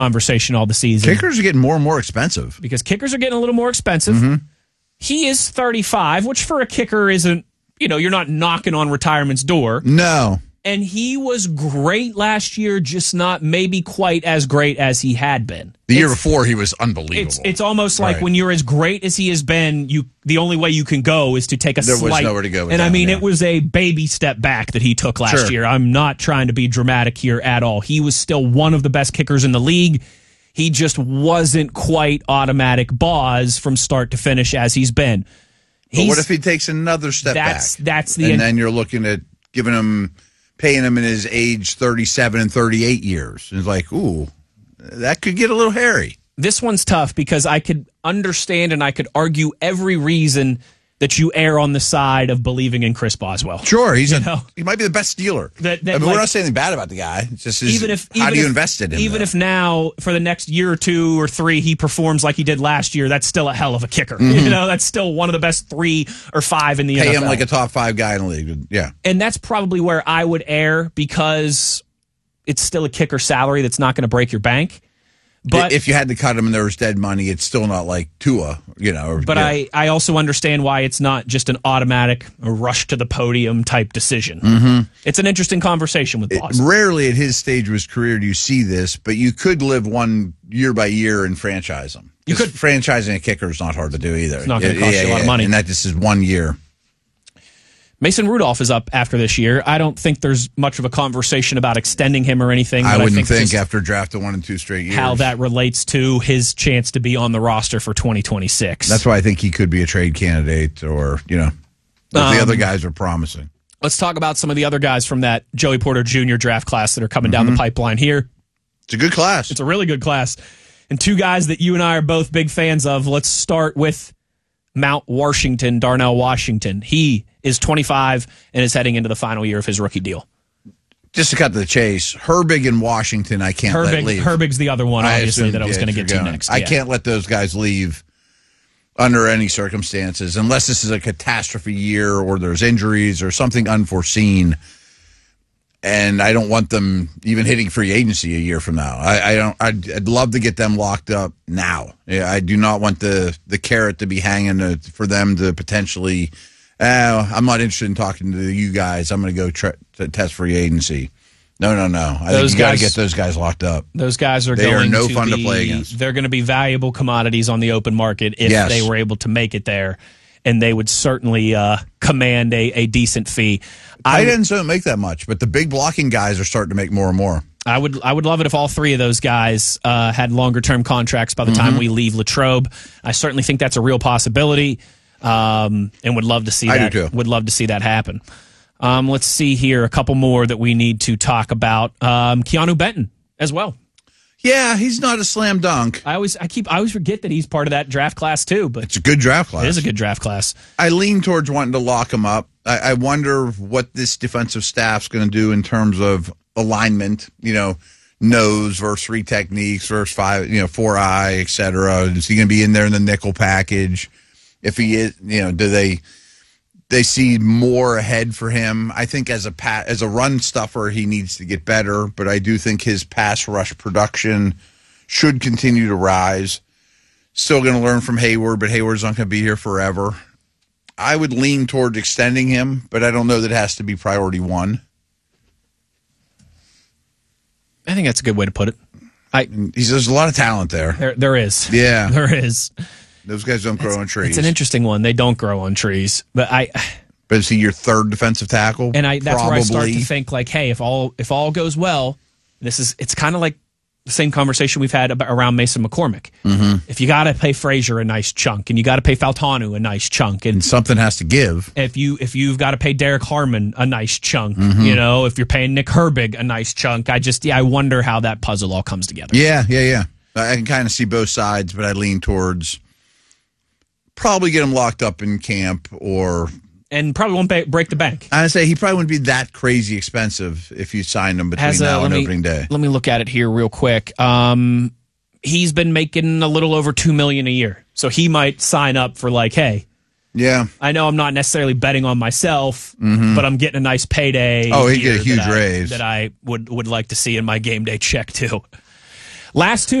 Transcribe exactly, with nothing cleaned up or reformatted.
conversation all the season. Kickers are getting more and more expensive. Because kickers are getting a little more expensive. Mm-hmm. He is thirty-five, which for a kicker isn't, you know, you're not knocking on retirement's door. No. And he was great last year, just not maybe quite as great as he had been. The year it's, before, he was unbelievable. It's, it's almost like right. when you're as great as he has been, you the only way you can go is to take a there slight. Was nowhere to go with and that, I mean, yeah. it was a baby step back that he took last sure. year. I'm not trying to be dramatic here at all. He was still one of the best kickers in the league. He just wasn't quite automatic Boz from start to finish as he's been. But what if he takes another step that's, back? That's the and end. then you're looking at giving him, paying him in his age thirty-seven and thirty-eight years. It's like, ooh, that could get a little hairy. This one's tough because I could understand and I could argue every reason that you err on the side of believing in Chris Boswell. Sure, he's you a, know? he might be the best Steeler. That, that, I mean, like, we're not saying anything bad about the guy. It's just his, even if, how even do you if, invest in him? Even though? if now, for the next year or two or three, he performs like he did last year, that's still a hell of a kicker. Mm-hmm. You know, that's still one of the best three or five in the Pay N F L. him like a top five guy in the league. Yeah. And that's probably where I would err because it's still a kicker salary that's not going to break your bank. But if you had to cut him and there was dead money, it's still not like Tua, you know. Or, but yeah. I, I also understand why it's not just an automatic a rush to the podium type decision. Mm-hmm. It's an interesting conversation with Boss. It, rarely at his stage of his career do you see this, but you could live one year by year and franchise him. You could franchising a kicker is not hard to do either. It's not going to cost yeah, you a lot yeah, of money, and that just is one year. Mason Rudolph is up after this year. I don't think there's much of a conversation about extending him or anything. I wouldn't I think, think after drafting one and two straight years. How that relates to his chance to be on the roster for twenty twenty-six. That's why I think he could be a trade candidate or, you know, if um, the other guys are promising. Let's talk about some of the other guys from that Joey Porter Junior draft class that are coming mm-hmm. down the pipeline here. It's a good class. It's a really good class. And two guys that you and I are both big fans of. Let's start with Mount Washington, Darnell Washington. He is twenty-five and is heading into the final year of his rookie deal. Just to cut to the chase, Herbig and Washington, I can't Herbig, let leave. Herbig's the other one, obviously, assume, that I was yeah, going to get to going. next. I yeah. can't let those guys leave under any circumstances, unless this is a catastrophe year or there's injuries or something unforeseen. And I don't want them even hitting free agency a year from now. I, I don't. I'd, I'd love to get them locked up now. I do not want the the carrot to be hanging to, for them to potentially. Uh, I'm not interested in talking to you guys. I'm going to go tra- to test free agency. No, no, no. I those think you got to guys, get those guys locked up. Those guys are they going are no to fun be, to play against. They're going to be valuable commodities on the open market if yes. they were able to make it there, and they would certainly uh, command a, a decent fee. I didn't don't make that much, but the big blocking guys are starting to make more and more. I would I would love it if all three of those guys uh, had longer term contracts by the mm-hmm. time we leave Latrobe. I certainly think that's a real possibility, um, and would love to see I that. do too. Would love to see that happen. Um, let's see here, a couple more that we need to talk about. Um, Keanu Benton as well. Yeah, he's not a slam dunk. I always I keep I always forget that he's part of that draft class too. But it's a good draft class. It is a good draft class. I lean towards wanting to lock him up. I, I wonder what this defensive staff's going to do in terms of alignment. You know, nose versus three techniques versus five. You know, four eye, et cetera. Is he going to be in there in the nickel package? If he is, you know, do they they see more ahead for him? I think as a pa- as a run stuffer, he needs to get better. But I do think his pass rush production should continue to rise. Still going to learn from Hayward, but Hayward's not going to be here forever. I would lean towards extending him, but I don't know that it has to be priority one. I think that's a good way to put it. I He's, there's a lot of talent there. There, there is. Yeah. There is. Those guys don't grow it's, on trees. It's an interesting one. They don't grow on trees. But I But is he your third defensive tackle? And I that's Probably. where I start to think like, hey, if all if all goes well, this is it's kind of like the same conversation we've had about, around Mason McCormick. Mm-hmm. If you got to pay Frazier a nice chunk, and you got to pay Faltanu a nice chunk, and, and something has to give. If you if you've got to pay Derek Harmon a nice chunk, mm-hmm. you know, if you're paying Nick Herbig a nice chunk, I just yeah, I wonder how that puzzle all comes together. Yeah, yeah, yeah. I can kind of see both sides, but I lean towards probably get him locked up in camp or. And probably won't ba- break the bank. I'd say he probably wouldn't be that crazy expensive if you signed him between Has, uh, now and me, opening day. Let me look at it here real quick. Um, he's been making a little over two million dollars a year, so he might sign up for like, hey, yeah, I know I'm not necessarily betting on myself, mm-hmm. but I'm getting a nice payday. Oh, he'd get a huge that I, raise that I would would like to see in my game day check too. Last two